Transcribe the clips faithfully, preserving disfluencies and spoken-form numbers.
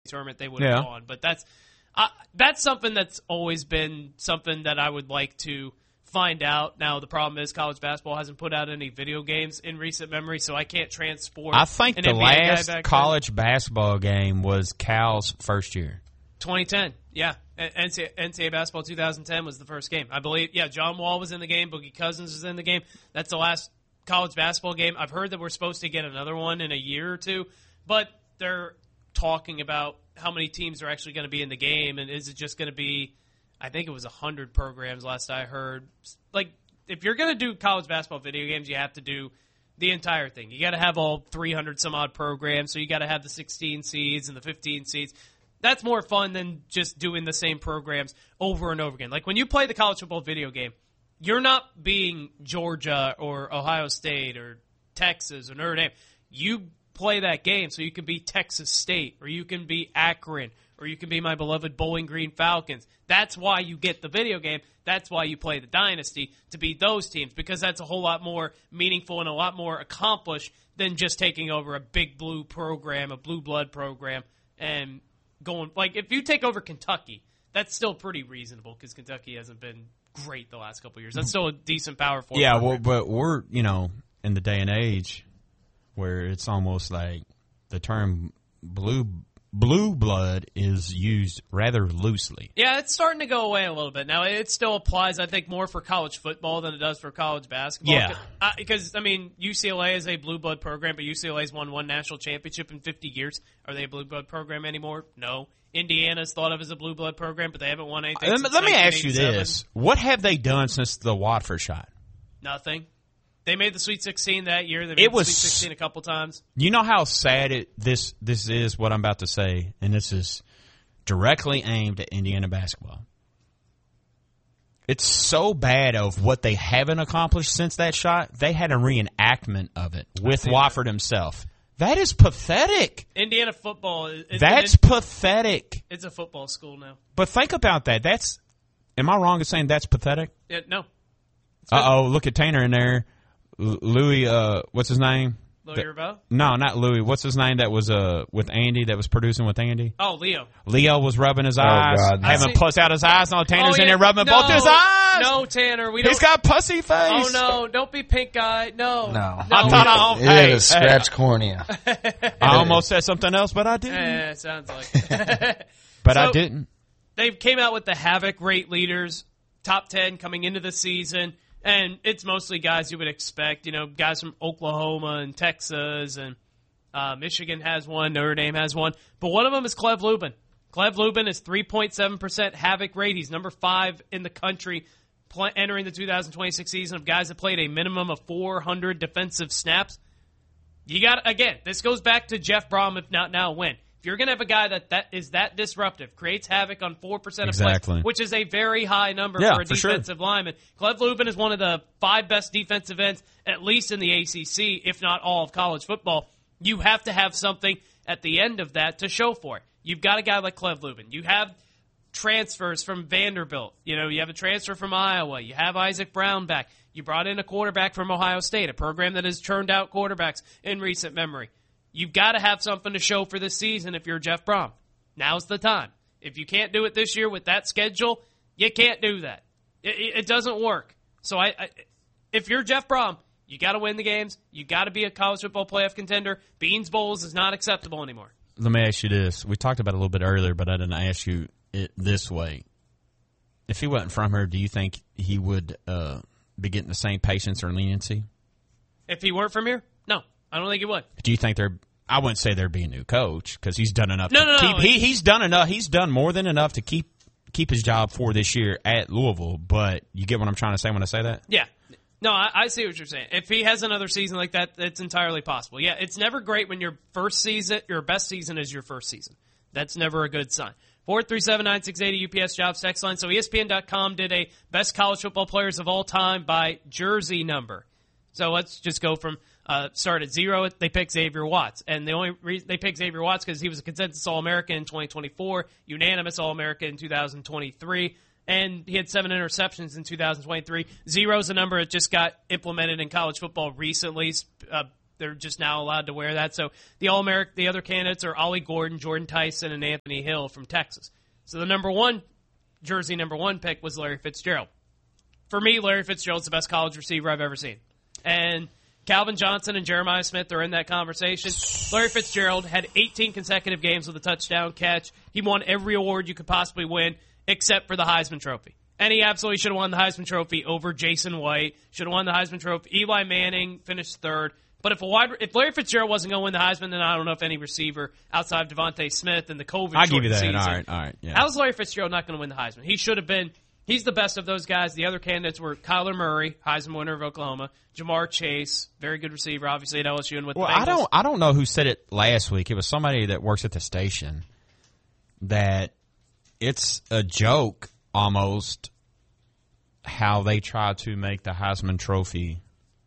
tournament, they would have Yeah. gone. But that's uh, that's something that's always been something that I would like to find out. Now, the problem is college basketball hasn't put out any video games in recent memory, so I can't transport I think an the N B A guy last back college basketball game was Cal's first year. twenty ten, yeah. N C double A basketball twenty ten was the first game. I believe, yeah, John Wall was in the game. Boogie Cousins was in the game. That's the last college basketball game. I've heard that we're supposed to get another one in a year or two, but they're talking about how many teams are actually going to be in the game, and is it just going to be, I think it was one hundred programs last I heard. Like, if you're going to do college basketball video games, you have to do the entire thing. You got to have all three hundred some odd programs, so you got to have the sixteen seeds and the fifteen seeds. That's more fun than just doing the same programs over and over again. Like, when you play the college football video game, you're not being Georgia or Ohio State or Texas or Notre Dame. You play that game so you can be Texas State, or you can be Akron, or you can be my beloved Bowling Green Falcons. That's why you get the video game. That's why you play the Dynasty, to be those teams, because that's a whole lot more meaningful and a lot more accomplished than just taking over a big blue program, a blue blood program, and going, like, if you take over Kentucky, that's still pretty reasonable because Kentucky hasn't been great the last couple of years. That's still a decent power forward. Yeah, program. well, but we're, you know, in the day and age where it's almost like the term blue blue blood is used rather loosely. Yeah, it's starting to go away a little bit. Now, it still applies, I think, more for college football than it does for college basketball. Yeah. Because, I mean, U C L A is a blue blood program, but U C L A's won one national championship in fifty years. Are they a blue blood program anymore? No. Indiana's thought of as a blue blood program, but they haven't won anything Let, since let me ask you nineteen eighty-seven. this. What have they done since the Watford shot? Nothing. They made the Sweet sixteen that year. They made It the was- Sweet sixteen a couple times. You know how sad it this this is, what I'm about to say, and this is directly aimed at Indiana basketball. It's so bad of what they haven't accomplished since that shot. They had a reenactment of it with Wofford himself. That is pathetic. Indiana football is it's That's an, pathetic. it's a football school now. But think about that. That's am I wrong in saying that's pathetic? Yeah, no. Uh oh, look at Tanner in there. L- Louis, uh, what's his name? Louis Ribot? No, not Louis. What's his name that was uh with Andy, that was producing with Andy? Oh, Leo. Leo was rubbing his eyes, God. having I see- puss out his eyes. No, Tanner's Oh, in yeah. there rubbing no, both his eyes. No, Tanner, we don't. He's got pussy face. Oh no! Don't be pink eye. No. No. No. I thought I- It Hey, is scratch cornea. I almost said something else, but I didn't. Eh, sounds like it. but so- I didn't. They came out with the Havoc rate leaders, top ten coming into the season, and it's mostly guys you would expect. You know, guys from Oklahoma and Texas, and uh, Michigan has one, Notre Dame has one. But one of them is Clev Lubin. Clev Lubin is three point seven percent Havoc rate. He's number five in the country pl- entering the two thousand twenty-six season of guys that played a minimum of four hundred defensive snaps. You got, again, this goes back to Jeff Brom, if not now, when. If you're going to have a guy that, that is that disruptive, creates havoc on four percent of Exactly. plays, which is a very high number Yeah, for a for sure. defensive lineman. Clev Lubin is one of the five best defensive ends, at least in the A C C, if not all of college football. You have to have something at the end of that to show for it. You've got a guy like Clev Lubin. You have transfers from Vanderbilt. You know, you have a transfer from Iowa. You have Isaac Brown back. You brought in a quarterback from Ohio State, a program that has churned out quarterbacks in recent memory. You've got to have something to show for this season if you're Jeff Brom. Now's the time. If you can't do it this year with that schedule, you can't do that. It, it, it doesn't work. So I, I, if you're Jeff Brom, you got to win the games. You got to be a college football playoff contender. Beans Bowls is not acceptable anymore. Let me ask you this. We talked about it a little bit earlier, but I didn't ask you it this way. If he wasn't from her, do you think he would uh, be getting the same patience or leniency? If he weren't from here, no, I don't think he would. Do you think they're? I wouldn't say there'd be a new coach because he's done enough. No, to no, no. keep, He he's done enough. He's done more than enough to keep keep his job for this year at Louisville. But you get what I'm trying to say when I say that? Yeah. No, I, I see what you're saying. If he has another season like that, it's entirely possible. Yeah, it's never great when your first season, your best season is your first season. That's never a good sign. four three seven, nine six eight zero U P S Jobs text line. So E S P N dot com did a best college football players of all time by jersey number. So let's just go from uh, start at zero. They picked Xavier Watts. And the only reason they picked Xavier Watts because he was a consensus All-American in twenty twenty-four, unanimous All-American in two thousand twenty-three. And he had seven interceptions in two thousand twenty-three. Zero is a number that just got implemented in college football recently. Uh, they're just now allowed to wear that. So the All-American, the other candidates are Ollie Gordon, Jordan Tyson, and Anthony Hill from Texas. So the number one jersey number one pick was Larry Fitzgerald. For me, Larry Fitzgerald's the best college receiver I've ever seen. And Calvin Johnson and Jeremiah Smith are in that conversation. Larry Fitzgerald had eighteen consecutive games with a touchdown catch. He won every award you could possibly win except for the Heisman Trophy. And he absolutely should have won the Heisman Trophy over Jason White. Should have won the Heisman Trophy. Eli Manning finished third. But if a wide, if Larry Fitzgerald wasn't going to win the Heisman, then I don't know if any receiver outside of Devontae Smith and the COVID I'll give you that. season. All right, all right. Yeah. How's Larry Fitzgerald not going to win the Heisman? He should have been. He's the best of those guys. The other candidates were Kyler Murray, Heisman winner of Oklahoma, Jamar Chase, very good receiver, obviously at L S U and with well, the Bengals. I don't, I don't know who said it last week. It was somebody that works at the station that it's a joke almost how they try to make the Heisman Trophy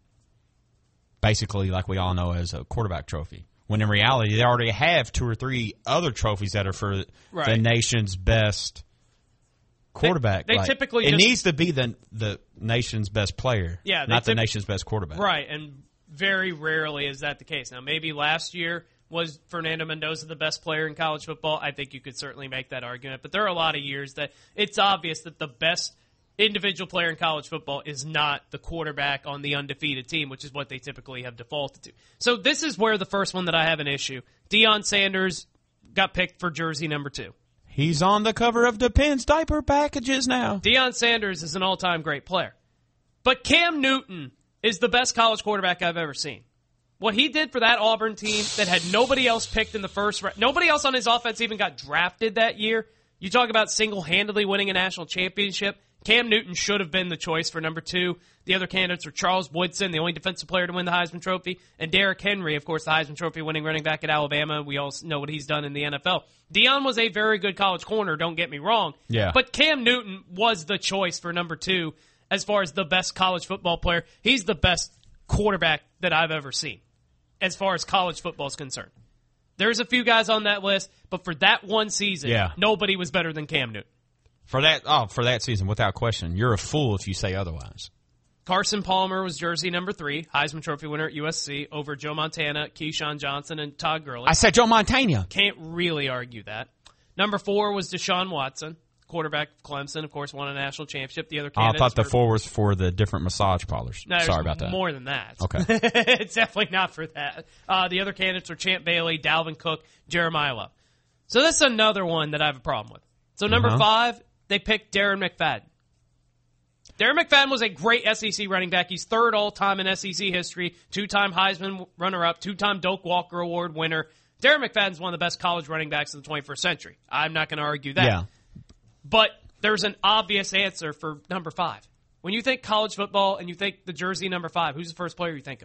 basically, like we all know, as a quarterback trophy. When in reality, they already have two or three other trophies that are for right. the nation's best quarterback. They, they like, typically it just, needs to be the the nation's best player, yeah, not typ- the nation's best quarterback. Right, and very rarely is that the case. Now, maybe last year was Fernando Mendoza the best player in college football. I think you could certainly make that argument, but there are a lot of years that it's obvious that the best individual player in college football is not the quarterback on the undefeated team, which is what they typically have defaulted to. So this is where the first one that I have an issue. Deion Sanders got picked for jersey number two. He's on the cover of Depends diaper packages now. Deion Sanders is an all-time great player. But Cam Newton is the best college quarterback I've ever seen. What he did for that Auburn team that had nobody else picked in the first round, nobody else on his offense even got drafted that year. You talk about single-handedly winning a national championship. Cam Newton should have been the choice for number two. The other candidates were Charles Woodson, the only defensive player to win the Heisman Trophy, and Derrick Henry, of course, the Heisman Trophy winning running back at Alabama. We all know what he's done in the N F L. Deion was a very good college corner, don't get me wrong. Yeah. But Cam Newton was the choice for number two as far as the best college football player. He's the best quarterback that I've ever seen as far as college football is concerned. There's a few guys on that list, but for that one season, yeah. nobody was better than Cam Newton. For that, oh, for that season, without question. You're a fool if you say otherwise. Carson Palmer was jersey number three, Heisman Trophy winner at U S C, over Joe Montana, Keyshawn Johnson, and Todd Gurley. I said Joe Montana. Can't really argue that. Number four was Deshaun Watson, quarterback of Clemson, of course, won a national championship. The other Oh, I thought the were, four was for the different massage parlors. No, Sorry about that. More than that. Okay. It's definitely not for that. Uh, the other candidates were Champ Bailey, Dalvin Cook, Jeremiah Love. So this is another one that I have a problem with. So number uh-huh. five, they picked Darren McFadden. Darren McFadden was a great S E C running back. He's third all-time in S E C history, two-time Heisman runner-up, two-time Doak Walker Award winner. Darren McFadden's one of the best college running backs of the twenty-first century. I'm not going to argue that. Yeah. But there's an obvious answer for number five. When you think college football and you think the jersey number five, who's the first player you think of?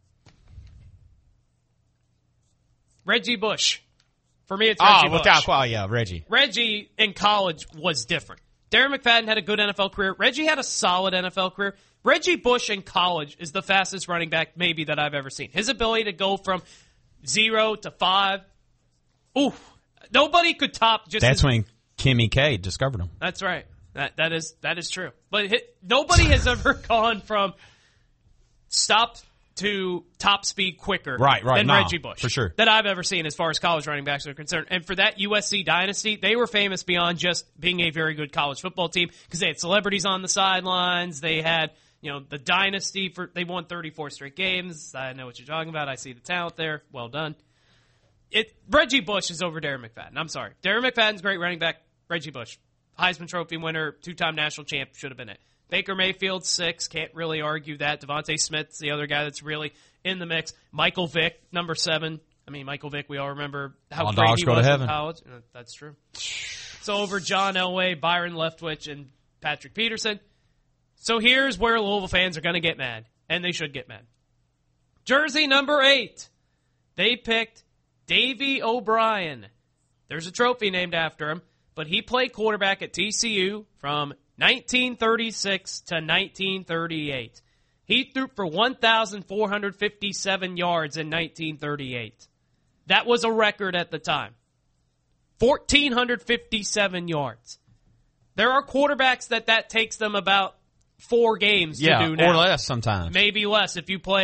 Reggie Bush. For me, it's Reggie oh, Bush. without, well, yeah, Reggie. Reggie in college was different. Darren McFadden had a good N F L career. Reggie had a solid N F L career. Reggie Bush in college is the fastest running back maybe that I've ever seen. His ability to go from zero to five, ooh, nobody could top just That's his, when Kimmy K discovered him. That's right. That that is that is true. But hit, nobody has ever gone from stop to top speed quicker right, right, than no, Reggie Bush. For sure. That I've ever seen as far as college running backs are concerned. And for that U S C dynasty, they were famous beyond just being a very good college football team because they had celebrities on the sidelines. They had, you know, the dynasty for they won thirty-four straight games. I know what you're talking about. I see the talent there. Well done. It Reggie Bush is over Darren McFadden. I'm sorry. Darren McFadden's great running back. Reggie Bush, Heisman Trophy winner, two-time national champ, should have been it. Baker Mayfield, six. Can't really argue that. Devontae Smith's the other guy that's really in the mix. Michael Vick, number seven. I mean, Michael Vick, we all remember how all great dogs he go was to in heaven. college. Uh, That's true. So over John Elway, Byron Leftwich, and Patrick Peterson. So here's where Louisville fans are going to get mad, and they should get mad. Jersey number eight. They picked Davey O'Brien. There's a trophy named after him, but he played quarterback at T C U from nineteen thirty-six to nineteen thirty-eight. He threw for one thousand four hundred fifty-seven yards in nineteen thirty-eight. That was a record at the time. one thousand four hundred fifty-seven yards. There are quarterbacks that that takes them about four games yeah, to do now. or less sometimes. Maybe less if you play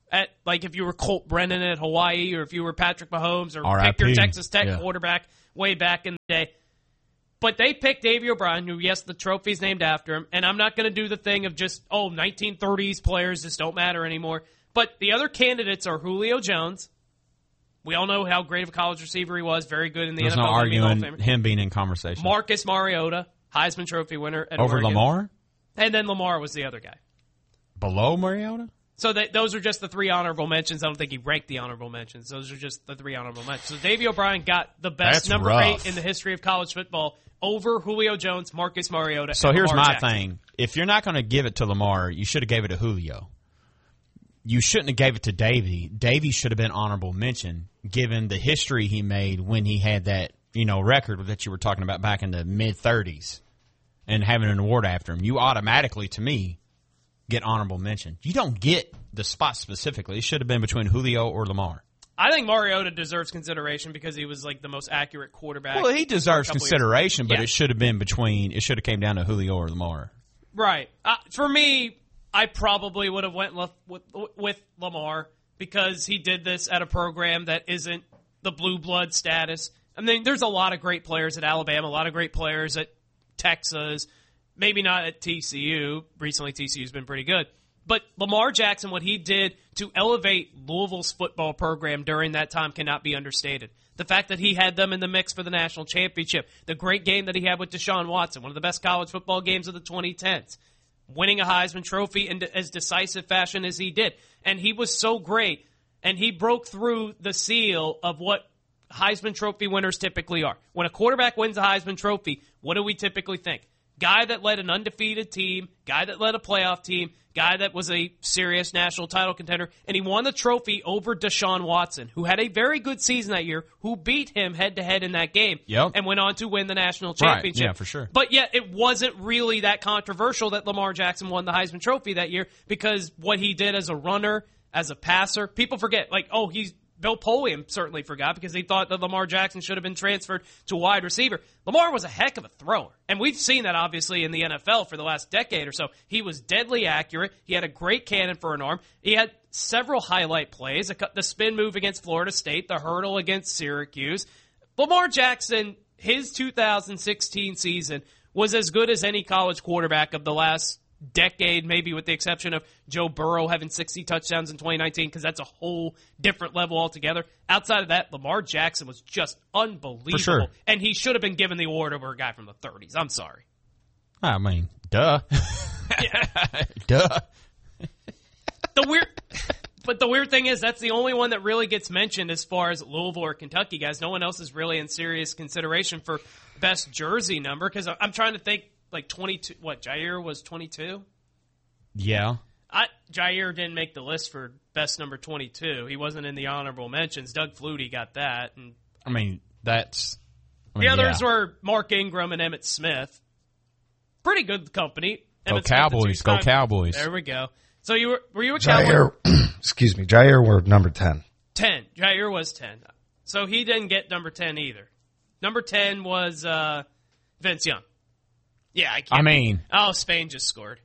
at like if you were Colt Brennan at Hawaii or if you were Patrick Mahomes or R I P. pick your Texas Tech Yeah. quarterback way back in the day. But they picked Davey O'Brien, who, yes, the trophy's named after him, and I'm not going to do the thing of just, oh, nineteen thirties players just don't matter anymore. But the other candidates are Julio Jones. We all know how great of a college receiver he was, very good in the There's N F L. no Hall of arguing Famer. him being in conversation. Marcus Mariota, Heisman Trophy winner at Over Oregon. Lamar? And then Lamar was the other guy. Below Mariota? So they, those are just the three honorable mentions. I don't think he ranked the honorable mentions. Those are just the three honorable mentions. So Davey O'Brien got the best That's number rough. eight in the history of college football over Julio Jones, Marcus Mariota, So and here's Lamar my Jackson. thing. If you're not going to give it to Lamar, you should have gave it to Julio. You shouldn't have gave it to Davey. Davey should have been honorable mention, given the history he made when he had that, you know, record that you were talking about back in the mid-thirties and having an award after him. You automatically, to me, get honorable mention. You don't get the spot specifically. It should have been between Julio or Lamar. I think Mariota deserves consideration because he was like the most accurate quarterback. Well, he deserves for a couple consideration, years. but Yeah. it should have been between, it should have came down to Julio or Lamar. Right. Uh, for me, I probably would have went left with, with Lamar because he did this at a program that isn't the blue blood status. I mean, there's a lot of great players at Alabama, a lot of great players at Texas, maybe not at T C U. Recently, T C U's been pretty good. But Lamar Jackson, what he did to elevate Louisville's football program during that time cannot be understated. The fact that he had them in the mix for the national championship, the great game that he had with Deshaun Watson, one of the best college football games of the twenty tens, winning a Heisman Trophy in as decisive fashion as he did. And he was so great, and he broke through the seal of what Heisman Trophy winners typically are. When a quarterback wins a Heisman Trophy, what do we typically think? Guy that led an undefeated team, guy that led a playoff team, guy that was a serious national title contender, and he won the trophy over Deshaun Watson, who had a very good season that year, who beat him head-to-head in that game, Yep. and went on to win the national Right. championship. Yeah, for sure. But yet it wasn't really that controversial that Lamar Jackson won the Heisman Trophy that year because what he did as a runner, as a passer, people forget, like, oh, he's Bill Polian certainly forgot because he thought that Lamar Jackson should have been transferred to wide receiver. Lamar was a heck of a thrower, and we've seen that obviously in the N F L for the last decade or so. He was deadly accurate. He had a great cannon for an arm. He had several highlight plays, the spin move against Florida State, the hurdle against Syracuse. Lamar Jackson, his two thousand sixteen season was as good as any college quarterback of the last decade, maybe with the exception of Joe Burrow having sixty touchdowns in twenty nineteen, because that's a whole different level altogether. Outside of that, Lamar Jackson was just unbelievable. For sure. And he should have been given the award over a guy from the thirties. I'm sorry. I mean, duh. Yeah. Duh. The weird... But the weird thing is, that's the only one that really gets mentioned as far as Louisville or Kentucky guys. No one else is really in serious consideration for best jersey number, because I'm trying to think, like, twenty-two, what, Jair was twenty-two? Yeah. I, Jair didn't make the list for best number twenty-two. He wasn't in the honorable mentions. Doug Flutie got that. And I mean, that's... I the mean, others yeah. were Mark Ingram and Emmitt Smith. Pretty good company. Go Emmitt Smith, the Cowboys. Go two-time- Cowboys. There we go. So you were, were you a Cowboy? Jair, excuse me, Jair were number ten. ten. Jair was ten. So he didn't get number ten either. Number ten was uh, Vince Young. Yeah, I can't. I mean... Oh, Spain just scored.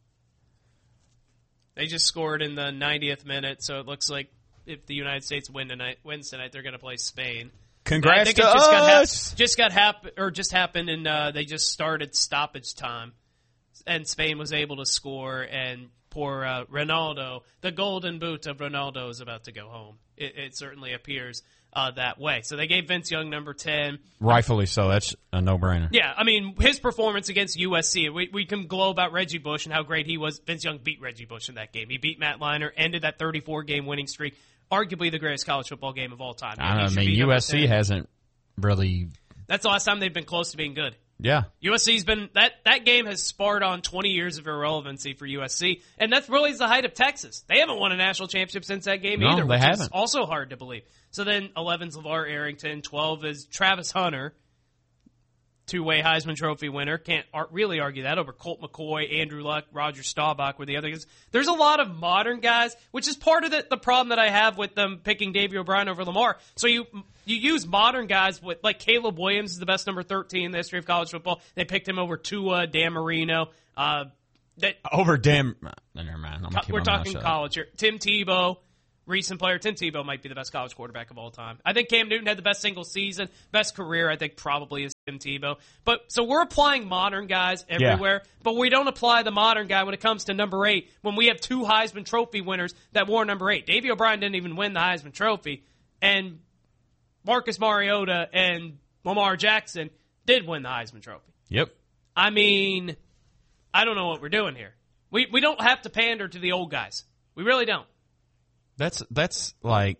They just scored in the ninetieth minute, so it looks like if the United States win tonight, wins tonight, they're going to play Spain. Congrats I think to it just got hap- us! just got hap- or just happened, and uh, they just started stoppage time, and Spain was able to score. And poor uh, Ronaldo, the golden boot of Ronaldo, is about to go home. It, it certainly appears uh, that way. So they gave Vince Young number ten. Rightfully so. That's a no-brainer. Yeah, I mean, his performance against U S C, we, we can glow about Reggie Bush and how great he was. Vince Young beat Reggie Bush in that game. He beat Matt Leinart, ended that thirty-four game winning streak, arguably the greatest college football game of all time. I, He I should mean, be number U S C ten. hasn't really... That's the last time they've been close to being good. Yeah. U S C's been that that game has sparred on twenty years of irrelevancy for U S C, and that's really the height of Texas. They haven't won a national championship since that game No, either, they which is haven't. also hard to believe. So then eleven's LeVar Arrington, twelve is Travis Hunter, two-way Heisman Trophy winner. Can't ar- really argue that over Colt McCoy, Andrew Luck, Roger Staubach were the other guys. There's a lot of modern guys, which is part of the, the problem that I have with them picking Davey O'Brien over Lamar. So you you use modern guys with, like Caleb Williams is the best number thirteen in the history of college football. They picked him over Tua, Dan Marino. Uh, that Over damn... Never mind. I'm gonna keep we're my mouth talking shut. college here. Tim Tebow, recent player, Tim Tebow might be the best college quarterback of all time. I think Cam Newton had the best single season, best career, I think probably is Tim Tebow. But so we're applying modern guys everywhere, yeah. but we don't apply the modern guy when it comes to number eight when we have two Heisman Trophy winners that wore number eight. Davey O'Brien didn't even win the Heisman Trophy, and Marcus Mariota and Lamar Jackson did win the Heisman Trophy. Yep. I mean, I don't know what we're doing here. We we don't have to pander to the old guys. We really don't. That's that's like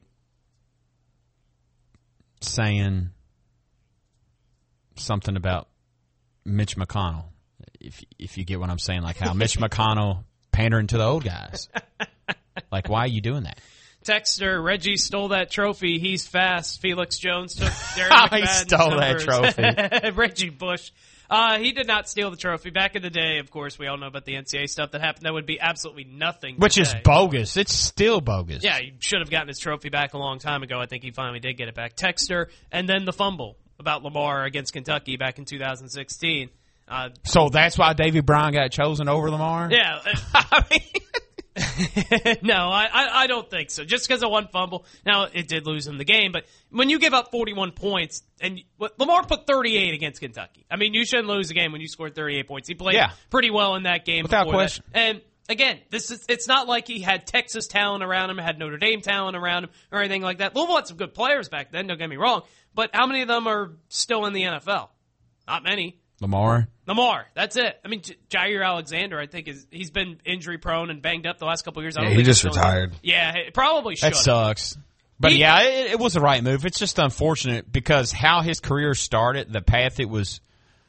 saying something about Mitch McConnell. If if you get what I'm saying, like how Mitch McConnell pandering to the old guys. Like, why are you doing that? Texter, Reggie stole that trophy. He's fast. Felix Jones took Darren How McFadden's he stole numbers. that trophy. Reggie Bush. Uh, he did not steal the trophy. Back in the day, of course, we all know about the N C double A stuff that happened. That would be absolutely nothing Which today. is bogus. It's still bogus. Yeah, he should have gotten his trophy back a long time ago. I think he finally did get it back. Texter, and then the fumble about Lamar against Kentucky back in two thousand sixteen. Uh, so that's why Davey Bryan got chosen over Lamar? Yeah. I mean... no, I, I I don't think so. Just because of one fumble. Now, it did lose him the game, but when you give up forty-one points, and Lamar put thirty-eight against Kentucky. I mean, you shouldn't lose a game when you scored thirty-eight points. He played yeah. pretty well in that game. Without question. That. And again, this is it's not like he had Texas talent around him, had Notre Dame talent around him, or anything like that. Louisville had some good players back then, don't get me wrong, but how many of them are still in the N F L? Not many. Lamar. Lamar, that's it. I mean, J- Jair Alexander, I think, is he's been injury prone and banged up the last couple of years. I don't yeah, he think just he's retired. Yeah, it probably should. That sucks. But he, yeah, it, it was the right move. It's just unfortunate because how his career started, the path it was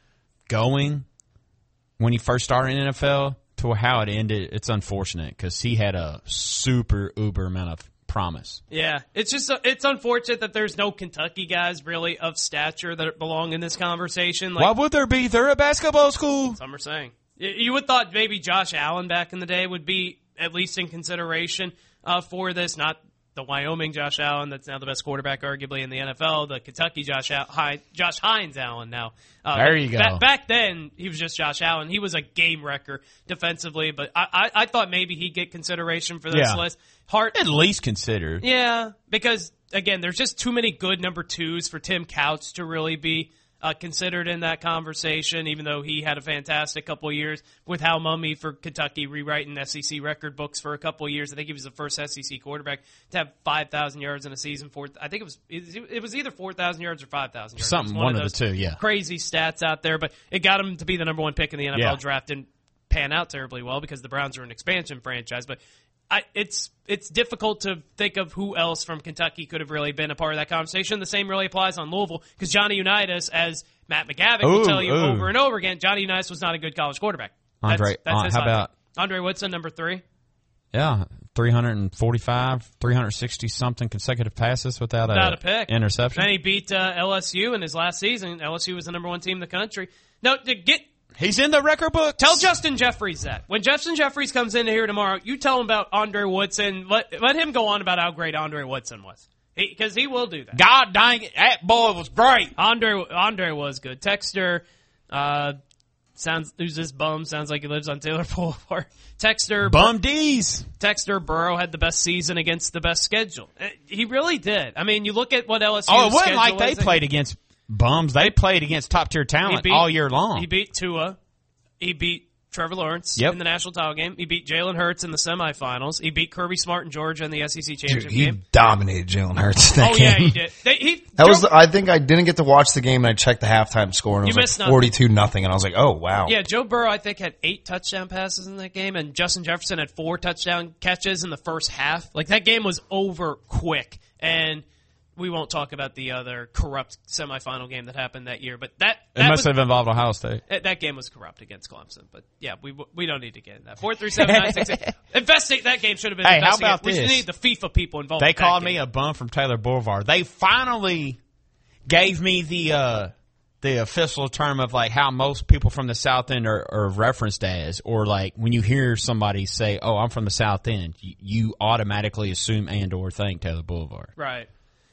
going when he first started in the N F L to how it ended, it's unfortunate because he had a super uber amount of promise. Yeah, it's just it's unfortunate that there's no Kentucky guys really of stature that belong in this conversation. Like, why would there be? They're a basketball school. Some are saying. You would thought maybe Josh Allen back in the day would be at least in consideration uh, for this, not the Wyoming Josh Allen that's now the best quarterback arguably in the N F L, the Kentucky Josh Al- Hi- Josh Hines Allen now. Uh, there you go. Back, back then, he was just Josh Allen. He was a game wrecker defensively, but I, I, I thought maybe he'd get consideration for this yeah. list. Hart, At least consider. Yeah, because, again, there's just too many good number twos for Tim Couch to really be uh, considered in that conversation, even though he had a fantastic couple of years with Hal Mumme for Kentucky, rewriting S E C record books for a couple of years. I think he was the first S E C quarterback to have five thousand yards in a season. For, I think it was it was either four thousand yards or five thousand yards. Something, one, one of, of the two, yeah. Crazy stats out there, but it got him to be the number one pick in the N F L yeah. draft. Didn't pan out terribly well because the Browns are an expansion franchise, but I, it's it's difficult to think of who else from Kentucky could have really been a part of that conversation. The same really applies on Louisville because Johnny Unitas, as Matt McGavick ooh, will tell you ooh. over and over again, Johnny Unitas was not a good college quarterback. Andre, that's, that's uh, his how hot about pick. Andre Woodson, number three? Yeah, three hundred forty-five, three hundred sixty something consecutive passes without, without a, a pick. interception. Then he beat uh, L S U in his last season. L S U was the number one team in the country. No, to get. He's in the record book. Tell Justin Jeffries that. When Justin Jeffries comes in here tomorrow, you tell him about Andre Woodson. Let, let him go on about how great Andre Woodson was. Because he, he will do that. God dang it. That boy was great. Andre Andre was good. Texter, uh, sounds, who's this bum? Sounds like he lives on Taylor Boulevard. Texter. Bum D's. Texter, Burrow had the best season against the best schedule. He really did. I mean, you look at what L S U Oh, it wasn't like they played against bums. They played against top-tier talent beat, all year long. He beat Tua. He beat Trevor Lawrence yep. in the national title game. He beat Jalen Hurts in the semifinals. He beat Kirby Smart in Georgia in the S E C championship Dude, he game. dominated Jalen Hurts in that oh, game. yeah, he did. They, he, that was. The, I think I didn't get to watch the game, and I checked the halftime score, and it You was missed like nothing. forty-two nothing, and I was like, oh, wow. Yeah, Joe Burrow, I think, had eight touchdown passes in that game, and Justin Jefferson had four touchdown catches in the first half. Like, that game was over quick, and we won't talk about the other corrupt semifinal game that happened that year, but that, that it must was, have involved Ohio State. that game was corrupt against Clemson. But, yeah, we we don't need to get into that. four three seven nine six eight. Investigate. That game should have been Hey, how investigated. about We this? need the FIFA people involved. They with that called game. me a bum from Taylor Boulevard. They finally gave me the uh, the official term of like how most people from the South End are, are referenced as, or like when you hear somebody say, "Oh, I'm from the South End," you, you automatically assume and or think Taylor Boulevard. Right.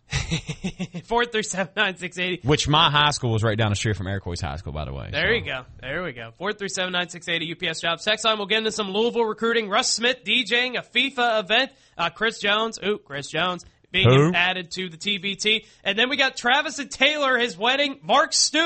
four three seven nine six eight zero. Which my high school was right down the street from Iroquois High School, by the way. There so. you go. There we go. four three seven nine six eight zero U P S Jobs. Text line, we'll get into some Louisville recruiting. Russ Smith DJing a FIFA event. Uh, Chris Jones. Ooh, Chris Jones being Who? added to the T B T. And then we got Travis and Taylor, his wedding. Mark Stoops.